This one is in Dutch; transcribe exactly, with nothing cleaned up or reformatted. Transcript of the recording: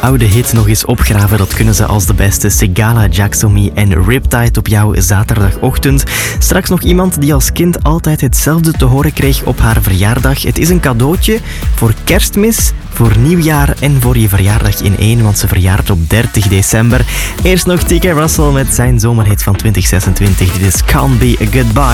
oude hit nog eens opgraven. Dat kunnen ze als de beste. Sigala, Jaxomi en Riptide op jouw zaterdagochtend. Straks nog iemand die als kind altijd hetzelfde te horen kreeg op haar verjaardag. Het is een cadeautje voor Kerstmis, voor Nieuwjaar en voor je verjaardag in één, want ze verjaart op dertig december. Eerst nog T K Russell met zijn zomerhit van twintig zesentwintig. Dit is Can't Be a Goodbye.